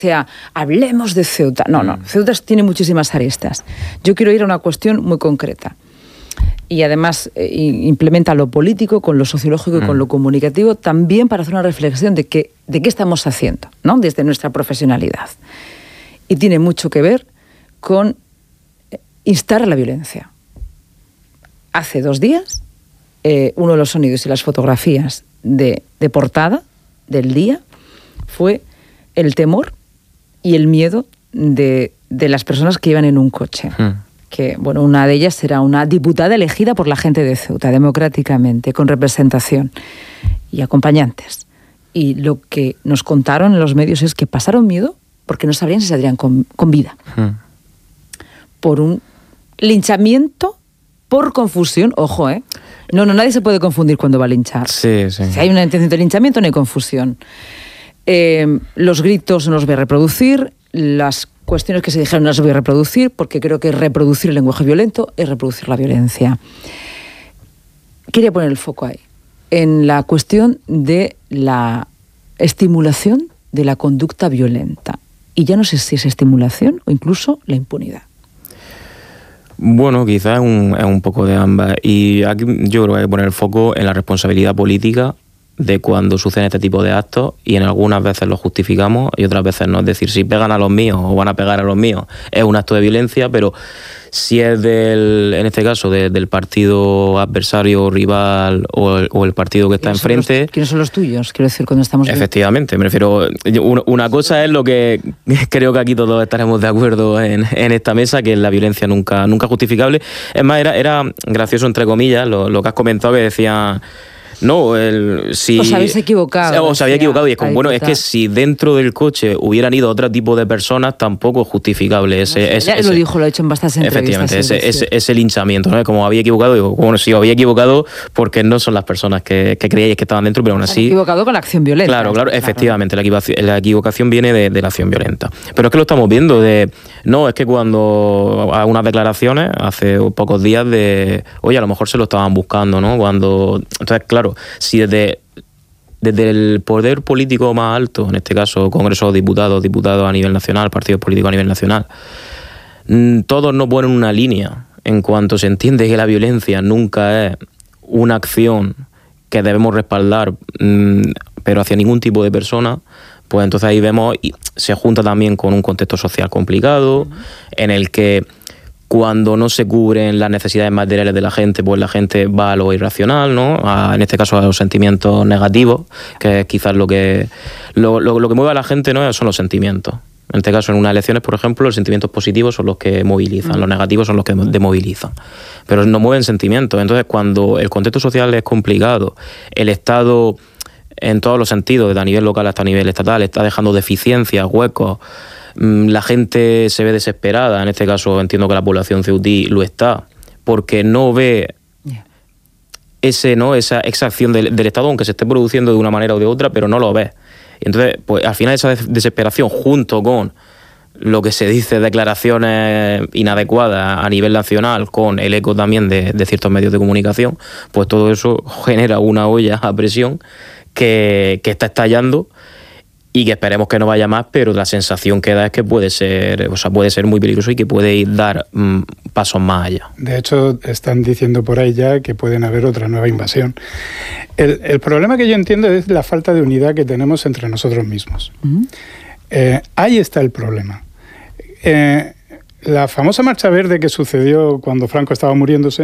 sea, hablemos de Ceuta. No, Ceuta tiene muchísimas aristas. Yo quiero ir a una cuestión muy concreta. Y además implementa lo político con lo sociológico y con lo comunicativo, también para hacer una reflexión de qué estamos haciendo, ¿no? Desde nuestra profesionalidad. Y tiene mucho que ver con instar a la violencia. Hace 2 días, uno de los sonidos y las fotografías de portada del día fue el temor y el miedo de las personas que iban en un coche. Que, bueno, una de ellas era una diputada elegida por la gente de Ceuta, democráticamente, con representación y acompañantes. Y lo que nos contaron en los medios es que pasaron miedo porque no sabrían si saldrían con vida. Por un linchamiento por confusión, ojo, No, nadie se puede confundir cuando va a linchar. Sí. Si hay una intención de linchamiento, no hay confusión. Los gritos no los voy a reproducir, las cuestiones que se dijeron no las voy a reproducir, porque creo que reproducir el lenguaje violento es reproducir la violencia. Quería poner el foco ahí, en la cuestión de la estimulación de la conducta violenta. Y ya no sé si es estimulación o incluso la impunidad. Bueno, quizás es un poco de ambas. Y aquí yo creo que hay que poner el foco en la responsabilidad política de cuando suceden este tipo de actos, y en algunas veces lo justificamos y otras veces no. Es decir, si pegan a los míos o van a pegar a los míos, es un acto de violencia, pero si es en este caso del partido adversario, rival o el partido que está enfrente... ¿Quiénes son los tuyos? Quiero decir, cuando estamos... Efectivamente, me refiero... Una cosa es lo que creo que aquí todos estaremos de acuerdo en esta mesa, que es la violencia nunca justificable. Es más, era gracioso, entre comillas, lo que has comentado, que decía... No, si... Os habéis equivocado. Os había equivocado, y es como, bueno, es que si dentro del coche hubieran ido otro tipo de personas, tampoco es justificable lo ha hecho en bastantes entrevistas. Efectivamente, ese linchamiento, ¿no? Como había equivocado, digo, bueno, sí, había equivocado porque no son las personas que creíais que estaban dentro, pero aún así... equivocado con la acción violenta. Claro, efectivamente, la equivocación viene de la acción violenta. Pero es que lo estamos viendo es que cuando hay unas declaraciones hace pocos días oye, a lo mejor se lo estaban buscando, ¿no? Entonces, claro, si desde el poder político más alto, en este caso Congreso de Diputados a nivel nacional, partidos políticos a nivel nacional, todos no ponen una línea en cuanto se entiende que la violencia nunca es una acción que debemos respaldar, pero hacia ningún tipo de persona, pues entonces ahí vemos, y se junta también con un contexto social complicado, en el que cuando no se cubren las necesidades materiales de la gente, pues la gente va a lo irracional, ¿no? En este caso a los sentimientos negativos, que es quizás lo que mueve a la gente, ¿no? Son los sentimientos. En este caso, en unas elecciones, por ejemplo, los sentimientos positivos son los que movilizan, los negativos son los que demovilizan. Pero no mueven sentimientos. Entonces, cuando el contexto social es complicado, el Estado, en todos los sentidos, desde a nivel local hasta a nivel estatal, está dejando deficiencias, huecos, la gente se ve desesperada. En este caso entiendo que la población ceutí lo está, porque no ve esa acción del Estado, aunque se esté produciendo de una manera o de otra, pero no lo ve. Y entonces, pues al final esa desesperación, junto con lo que se dice, declaraciones inadecuadas a nivel nacional, con el eco también de ciertos medios de comunicación, pues todo eso genera una olla a presión que está estallando, y que esperemos que no vaya más, pero la sensación que da es que puede ser muy peligroso y que puede dar pasos más allá. De hecho, están diciendo por ahí ya que pueden haber otra nueva invasión. El problema que yo entiendo es la falta de unidad que tenemos entre nosotros mismos. Ahí está el problema. La famosa Marcha Verde que sucedió cuando Franco estaba muriéndose,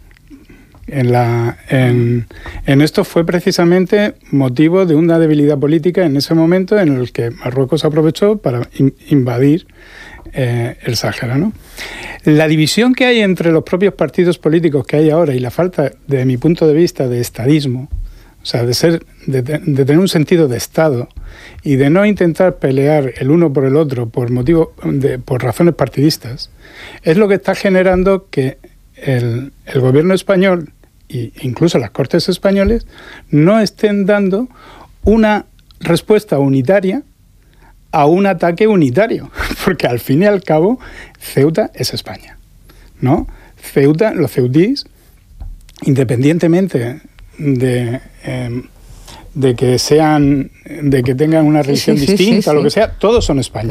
en esto fue precisamente motivo de una debilidad política en ese momento en el que Marruecos aprovechó para invadir el Sáhara, ¿no? La división que hay entre los propios partidos políticos que hay ahora y la falta, de mi punto de vista, de estadismo, o sea, de tener un sentido de Estado y de no intentar pelear el uno por el otro por razones partidistas, es lo que está generando que el gobierno español e incluso las Cortes españoles no estén dando una respuesta unitaria a un ataque unitario, porque al fin y al cabo Ceuta es España, ¿no? Ceuta, los ceutíes, independientemente de de que tengan una religión distinta, lo que sea, todos son españoles.